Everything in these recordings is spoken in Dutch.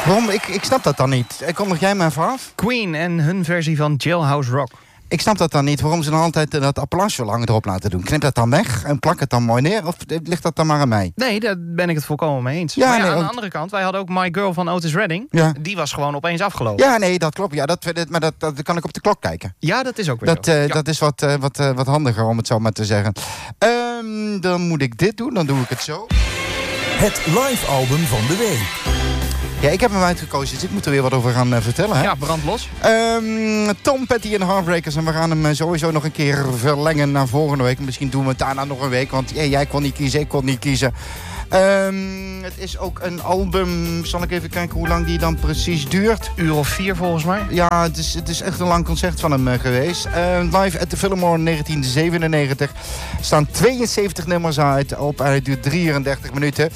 Waarom? Ik snap dat dan niet. Kondig jij maar even af? Queen en hun versie van Jailhouse Rock. Ik snap dat dan niet, waarom ze dan altijd dat applaus zo lang erop laten doen. Knip dat dan weg en plak het dan mooi neer? Of ligt dat dan maar aan mij? Nee, daar ben ik het volkomen mee eens. Ja, maar nee, aan de andere kant, wij hadden ook My Girl van Otis Redding. Ja. Die was gewoon opeens afgelopen. Ja, nee, dat klopt. Ja, maar dat kan ik op de klok kijken. Ja, dat is ook weer zo. Dat is wat handiger, om het zo maar te zeggen. Dan moet ik dit doen, dan doe ik het zo. Het live album van de week. Ja, ik heb hem uitgekozen, dus ik moet er weer wat over gaan vertellen. Hè? Ja, brand los. Tom Petty en de Heartbreakers. En we gaan hem sowieso nog een keer verlengen naar volgende week. Misschien doen we het daarna nog een week, want jij kon niet kiezen, ik kon niet kiezen. Het is ook een album, zal ik even kijken hoe lang die dan precies duurt. Uur of 4 volgens mij. Ja, het is echt een lang concert van hem geweest. Live at the Fillmore in 1997. Er staan 72 nummers uit. Hij duurt 33 minuten.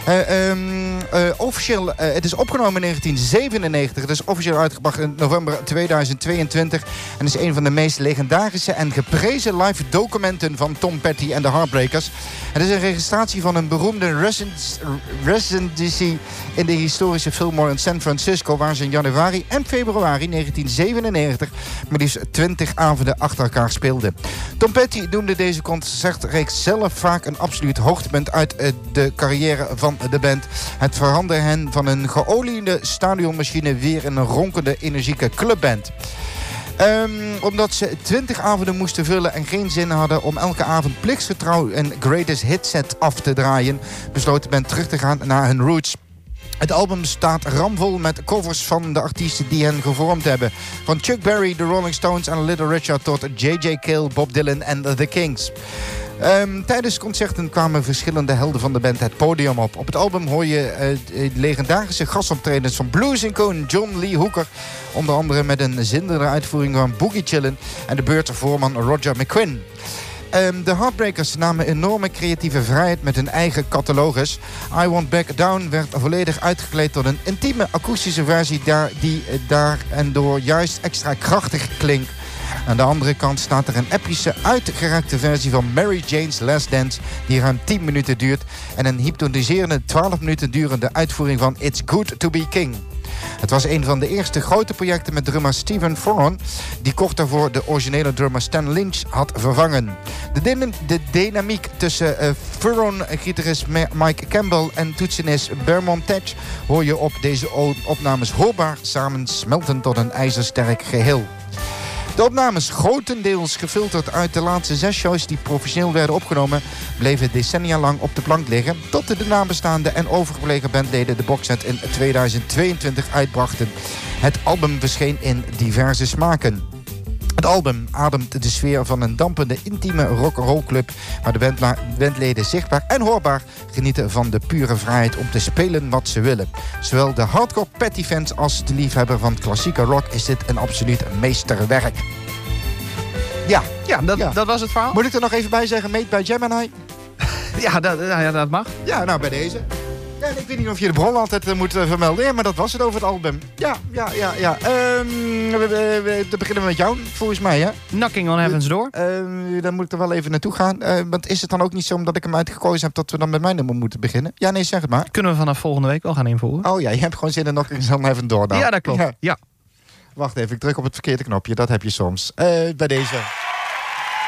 Officieel, het is opgenomen in 1997. Het is officieel uitgebracht in november 2022. En is een van de meest legendarische en geprezen live documenten van Tom Petty en de Heartbreakers. Het is een registratie van een beroemde residency in de historische Fillmore in San Francisco, waar ze in januari en februari 1997 maar liefst 20 avonden achter elkaar speelden. Tom Petty noemde deze concertreeks zelf vaak een absoluut hoogtepunt uit de carrière van de band. Het veranderde hen van een geoliede stadionmachine weer in een ronkende, energieke clubband. Omdat ze 20 avonden moesten vullen en geen zin hadden om elke avond plichtsgetrouw een greatest hit set af te draaien, besloot de band terug te gaan naar hun roots. Het album staat ramvol met covers van de artiesten die hen gevormd hebben. Van Chuck Berry, The Rolling Stones en Little Richard tot J.J. Cale, Bob Dylan en The Kings. Tijdens concerten kwamen verschillende helden van de band het podium op. Op het album hoor je legendarische gastoptredens van blues-icoon John Lee Hooker. Onder andere met een zinderende uitvoering van Boogie Chillin' en de beurtvoorman Roger McQuinn. De Heartbreakers namen enorme creatieve vrijheid met hun eigen catalogus. I Won't Back Down werd volledig uitgekleed tot een intieme akoestische versie die door juist extra krachtig klinkt. Aan de andere kant staat er een epische, uitgerekte versie van Mary Jane's Last Dance die ruim 10 minuten duurt en een hypnotiserende 12 minuten durende uitvoering van It's Good to Be King. Het was een van de eerste grote projecten met drummer Stephen Furron, die kort daarvoor de originele drummer Stan Lynch had vervangen. De dynamiek tussen Furron-gitarist Mike Campbell en toetsenist Bermond Tetch hoor je op deze opnames hoorbaar samen smelten tot een ijzersterk geheel. De opnames, grotendeels gefilterd uit de laatste 6 shows die professioneel werden opgenomen, bleven decennia lang op de plank liggen, tot de nabestaande en overgebleven bandleden de boxset in 2022 uitbrachten. Het album verscheen in diverse smaken. Het album ademt de sfeer van een dampende, intieme rock'n'roll club, waar de bandleden zichtbaar en hoorbaar genieten van de pure vrijheid om te spelen wat ze willen. Zowel de hardcore Petty-fans als de liefhebber van klassieke rock is dit een absoluut meesterwerk. Ja, dat was het verhaal. Moet ik er nog even bij zeggen, made by Gemini? Dat mag. Ja, nou bij deze. Ja, ik weet niet of je de bron altijd moet vermelden. Ja, maar dat was het over het album. Ja. Dan beginnen we met jou, volgens mij, hè? Knocking on Heaven's Door. Dan moet ik er wel even naartoe gaan. Want is het dan ook niet zo, omdat ik hem uitgekozen heb, dat we dan met mijn nummer moeten beginnen? Ja, nee, zeg het maar. Kunnen we vanaf volgende week wel gaan invoeren. Oh ja, je hebt gewoon zin in Knocking on Heaven's Door dan. Ja, dat klopt. Ja. Wacht even, ik druk op het verkeerde knopje. Dat heb je soms. Bij deze.